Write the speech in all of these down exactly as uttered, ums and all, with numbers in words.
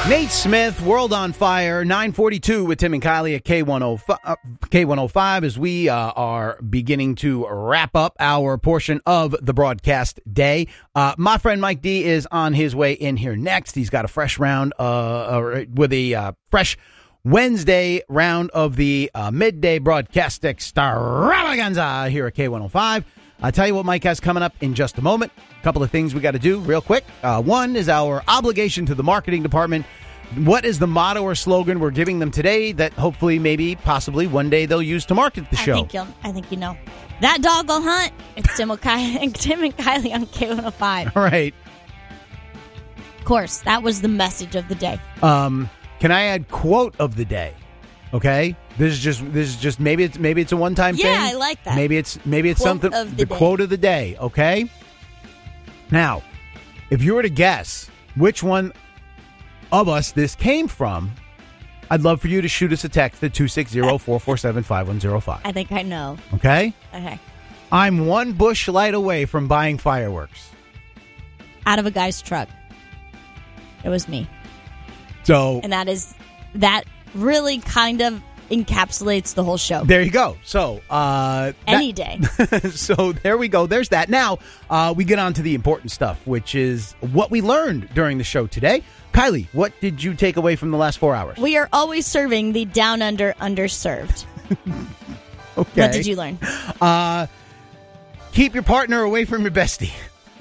Nate Smith, World on Fire, nine forty-two with Tim and Kylie at K one oh five as we uh, are beginning to wrap up our portion of the broadcast day. Uh, my friend Mike D is on his way in here next. He's got a fresh round uh, with a uh, fresh Wednesday round of the uh, midday broadcast extravaganza here at K one oh five. I'll tell you what Mike has coming up in just a moment. A couple of things we got to do real quick. Uh, one is our obligation to the marketing department. What is the motto or slogan we're giving them today that hopefully, maybe, possibly one day they'll use to market the show? I think, you'll, I think you know. That dog will hunt. It's Tim, Ky- Tim and Kylie on K one oh five. All right. Of course, that was the message of the day. Um, can I add quote of the day? Okay, this is just this is just maybe it's maybe it's a one time yeah, thing. Yeah, I like that. Maybe it's maybe it's quote something. Of the the day. Quote of the day. Okay. Now, if you were to guess which one of us this came from, I'd love for you to shoot us a text at two six zero, four four seven, five one zero five. I think I know. Okay. Okay. I'm one bush light away from buying fireworks. Out of a guy's truck. It was me. So, and that is that. Really kind of encapsulates the whole show. There you go. So, uh... Any that, day. So, there we go. There's that. Now, uh, we get on to the important stuff, which is what we learned during the show today. Kylie, what did you take away from the last four hours? We are always serving the down under underserved. Okay. What did you learn? Uh, keep your partner away from your bestie.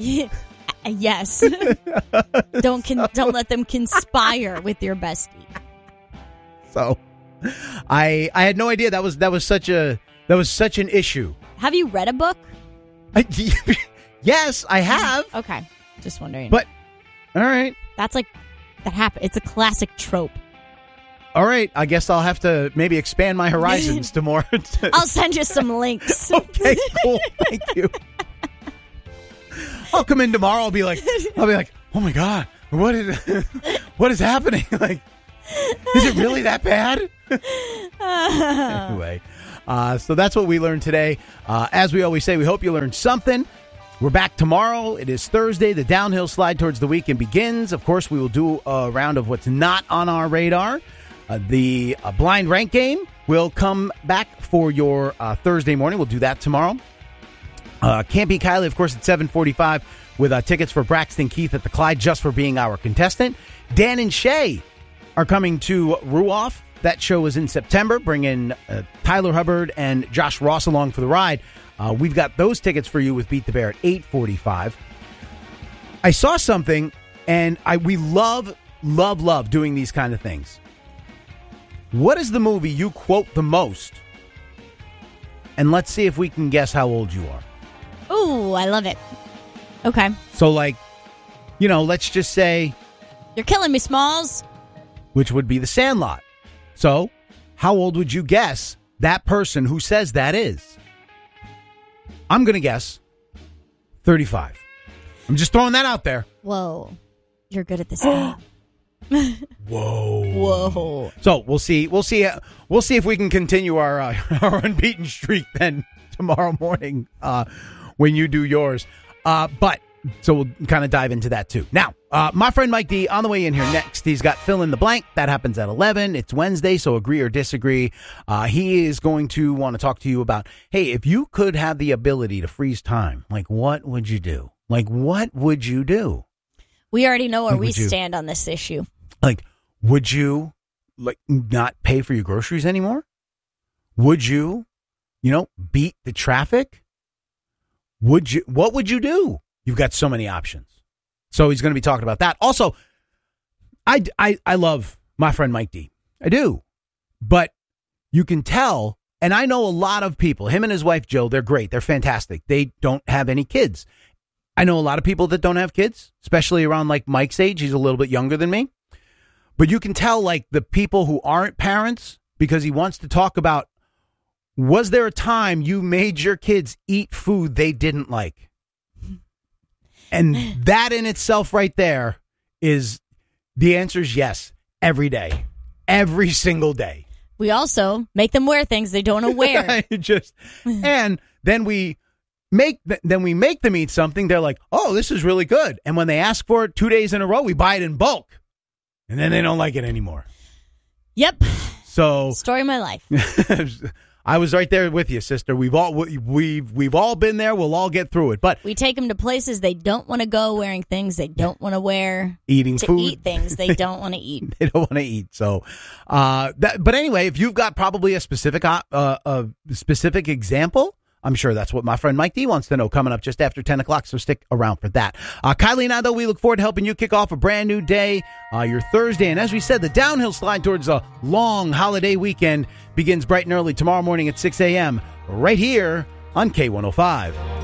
Yes. don't con- don't let them conspire with your bestie. So, I I had no idea that was that was such a that was such an issue. Have you read a book? I, yes, I have. Okay, just wondering. But all right, that's like that happen. It's a classic trope. All right, I guess I'll have to maybe expand my horizons to more. To... I'll send you some links. Okay, cool. Thank you. I'll come in tomorrow. I'll be like, I'll be like, oh my god, what is what is happening? Like. Is it really that bad? Anyway, uh, so that's what we learned today. Uh, as we always say, we hope you learned something. We're back tomorrow. It is Thursday. The downhill slide towards the weekend begins. Of course, we will do a round of what's not on our radar. Uh, the uh, blind rank game will come back for your uh, Thursday morning. We'll do that tomorrow. Uh, Can't Be Kylie, of course, at seven forty-five with uh, tickets for Braxton Keith at the Clyde just for being our contestant. Dan and Shay are coming to Ruoff. That show is in September, bringing uh, Tyler Hubbard and Josh Ross along for the ride. Uh, we've got those tickets for you with Beat the Bear at eight forty-five. I saw something, and I we love, love, love doing these kind of things. What is the movie you quote the most? And let's see if we can guess how old you are. Ooh, I love it. Okay. So, like, you know, let's just say... You're killing me, Smalls. Which would be The Sandlot. So, how old would you guess that person who says that is? I'm going to guess thirty-five. I'm just throwing that out there. Whoa. You're good at this game. Whoa. Whoa. So, we'll see. We'll see. Uh, we'll see if we can continue our uh, our unbeaten streak then tomorrow morning uh, when you do yours. Uh, but So we'll kind of dive into that, too. Now, uh, my friend Mike D on the way in here next. He's got Fill in the Blank. That happens at eleven. It's Wednesday, so agree or disagree. Uh, he is going to want to talk to you about, hey, if you could have the ability to freeze time, like, what would you do? Like, what would you do? We already know where like, we you, stand on this issue. Like, would you, like, not pay for your groceries anymore? Would you, you know, beat the traffic? Would you, what would you do? You've got so many options. So he's going to be talking about that. Also, I, I, I love my friend Mike D. I do. But you can tell, and I know a lot of people, him and his wife, Jill, they're great. They're fantastic. They don't have any kids. I know a lot of people that don't have kids, especially around like Mike's age. He's a little bit younger than me. But you can tell like the people who aren't parents, because he wants to talk about, was there a time you made your kids eat food they didn't like? And that in itself right there is, the answer is yes, every day, every single day. We also make them wear things they don't want to wear. Just, and then we make then we make them eat something. They're like, oh, this is really good. And when they ask for it two days in a row, we buy it in bulk. and then they don't like it anymore. Yep. So story of my life. I was right there with you, sister. We've all we, we've we've all been there. We'll all get through it. But we take them to places they don't want to go, wearing things they don't want to wear, eating to food, eat things they don't want to eat. They don't want to eat. So, uh, that. But anyway, if you've got probably a specific uh, a specific example, I'm sure that's what my friend Mike D wants to know coming up just after ten o'clock, so stick around for that. Uh, Kylie and I, though, we look forward to helping you kick off a brand new day, uh, your Thursday. And as we said, the downhill slide towards a long holiday weekend begins bright and early tomorrow morning at six a.m. right here on K one oh five.